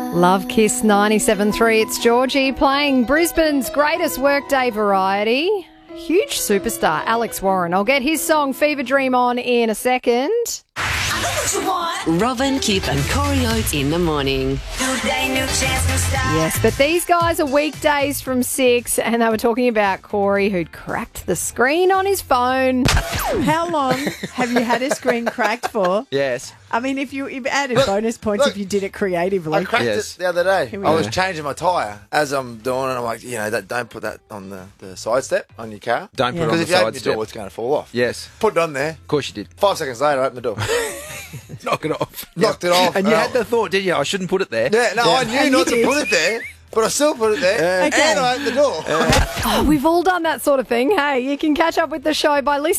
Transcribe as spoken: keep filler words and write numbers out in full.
Love Kiss ninety-seven point three. It's Georgie playing Brisbane's greatest workday variety. Huge superstar, Alex Warren. I'll get his song Fever Dream on in a second. I know what you want. Robin, Kip and Corey Oates in the morning. New day, new chance, new start. Yes, but these guys are weekdays from six, and they were talking about Corey, who'd cracked the screen on his phone. How long have you had a screen cracked for? Yes. I mean, if you if added Look, bonus points look. if you did it creatively. I cracked Yes. it the other day. Here we I go. was changing my tyre as I'm doing it. I'm like, you know, that, don't put that on the, the side step on your car. Don't put it on Because the if you open side your step. door, it's going to fall off. Yes. Put it on there. Of course you did. Five seconds later, I opened the door. Knock it off. Knocked it off. And you Oh. had the thought, didn't you? I shouldn't put it there. Yeah, no, I knew And not you to did. put it there, but I still put it there. Okay. And I opened the door. Oh, we've all done that sort of thing. Hey, you can catch up with the show by listening